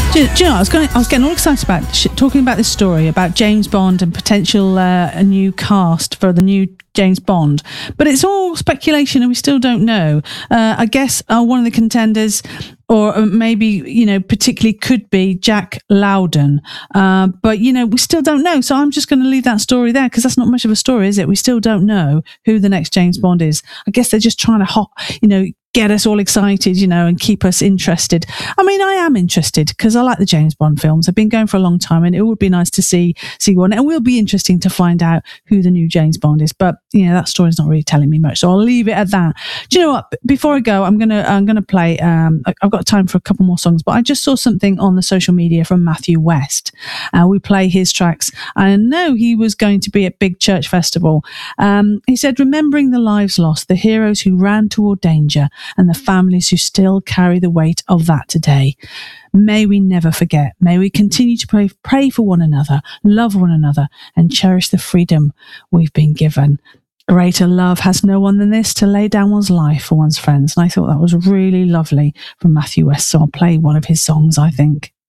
Do you know, I was getting all excited about talking about this story about James Bond and potential a new cast for the new James Bond, but it's all speculation and we still don't know. I guess one of the contenders, or maybe, particularly could be Jack Lowden. But, we still don't know. So I'm just going to leave that story there because that's not much of a story, is it? We still don't know who the next James Bond is. I guess they're just trying to get us all excited, and keep us interested. I mean, I am interested because I like the James Bond films. I've been going for a long time and it would be nice to see one. And it will be interesting to find out who the new James Bond is. But, that story's not really telling me much. So I'll leave it at that. Do you know what? Before I go, I'm going to play, I've got time for a couple more songs, but I just saw something on the social media from Matthew West. We play his tracks. I know he was going to be at Big Church Festival. He said, remembering the lives lost, the heroes who ran toward danger, and the families who still carry the weight of that today. May we never forget. May we continue to pray for one another, love one another, and cherish the freedom we've been given. Greater love has no one than this, to lay down one's life for one's friends. And I thought that was really lovely from Matthew West. So I'll play one of his songs, I think.